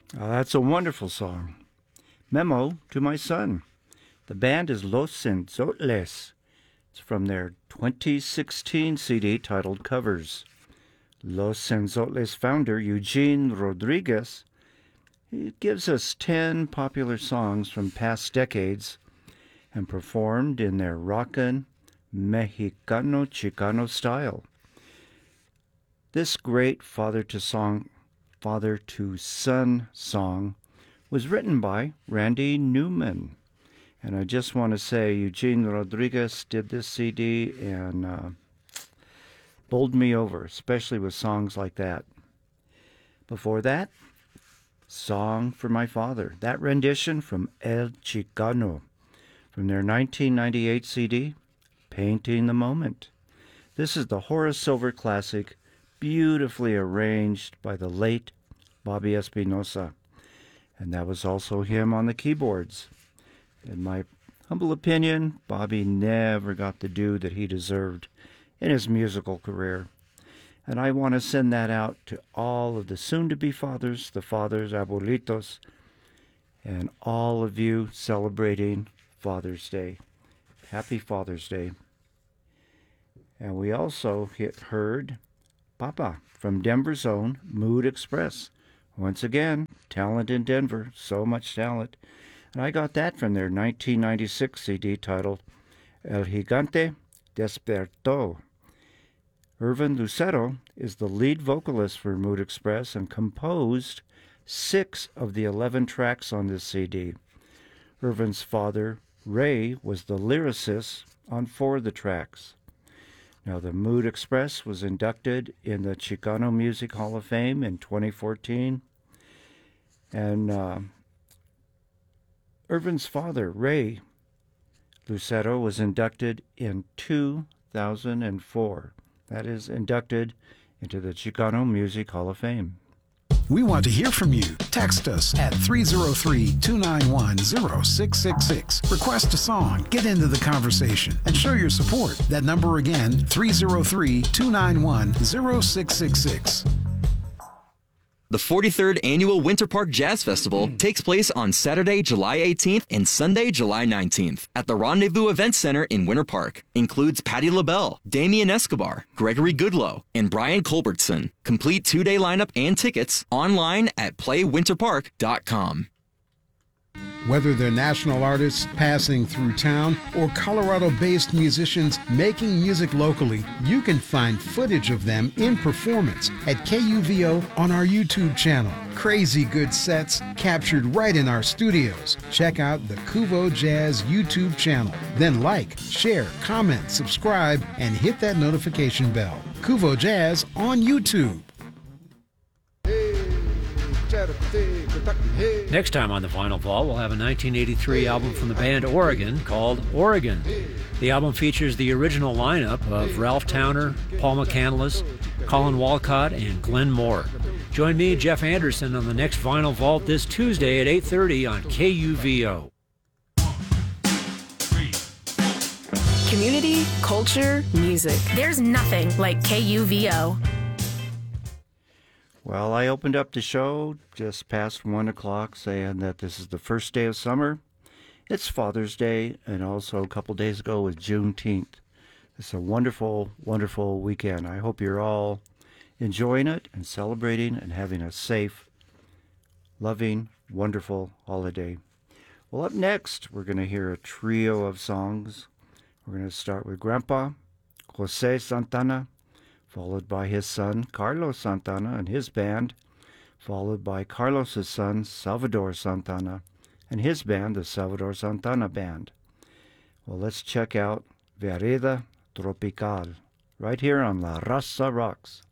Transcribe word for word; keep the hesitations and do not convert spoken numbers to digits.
Oh, that's a wonderful song. Memo to my son. The band is Los Senzotles. It's from their twenty sixteen C D titled Covers. Los Senzotles founder Eugene Rodriguez, he gives us ten popular songs from past decades and performed in their rockin' Mexicano Chicano style. This great father to song, father to son song was written by Randy Newman. And I just want to say Eugene Rodriguez did this C D and uh, bowled me over, especially with songs like that. Before that, Song for My Father, that rendition from El Chicano, from their nineteen ninety-eight C D, Painting the Moment. This is the Horace Silver classic, beautifully arranged by the late Bobby Espinosa. And that was also him on the keyboards. In my humble opinion, Bobby never got the due that he deserved in his musical career. And I want to send that out to all of the soon-to-be fathers, the fathers, abuelitos, and all of you celebrating Father's Day. Happy Father's Day. And we also hit, heard Papa from Denver's own Mood Express. Once again, talent in Denver, so much talent. And I got that from their nineteen ninety-six C D titled El Gigante Despertó. Irvin Lucero is the lead vocalist for Mood Express and composed six of the eleven tracks on this C D. Irvin's father, Ray, was the lyricist on four of the tracks. Now, the Mood Express was inducted in the Chicano Music Hall of Fame in twenty fourteen. And uh, Irvin's father, Ray Lucero, was inducted in two thousand four. That is, inducted into the Chicano Music Hall of Fame. We want to hear from you. Text us at three oh three, two nine one, oh six six six. Request a song, get into the conversation, and show your support. That number again, three oh three, two nine one, oh six six six. The forty-third Annual Winter Park Jazz Festival takes place on Saturday, July eighteenth and Sunday, July nineteenth at the Rendezvous Event Center in Winter Park. Includes Patti LaBelle, Damian Escobar, Gregory Goodloe, and Brian Culbertson. Complete two-day lineup and tickets online at play winter park dot com. Whether they're national artists passing through town or Colorado-based musicians making music locally, you can find footage of them in performance at K U V O on our YouTube channel. Crazy good sets captured right in our studios. Check out the Kuvo Jazz YouTube channel. Then like, share, comment, subscribe, and hit that notification bell. Kuvo Jazz on YouTube. Next time on the Vinyl Vault, we'll have a nineteen eighty-three album from the band Oregon called Oregon. The album features the original lineup of Ralph Towner, Paul McCandless, Colin Walcott, and Glenn Moore. Join me, Jeff Anderson, on the next Vinyl Vault this Tuesday at eight thirty on K U V O. Community, culture, music. There's nothing like K U V O. Well, I opened up the show just past one o'clock saying that this is the first day of summer. It's Father's Day, and also a couple days ago was Juneteenth. It's a wonderful, wonderful weekend. I hope you're all enjoying it and celebrating and having a safe, loving, wonderful holiday. Well, up next, we're going to hear a trio of songs. We're going to start with Grandpa, Jose Santana, followed by his son, Carlos Santana, and his band, followed by Carlos's son, Salvador Santana, and his band, the Salvador Santana Band. Well, let's check out Vereda Tropical, right here on La Raza Rocks.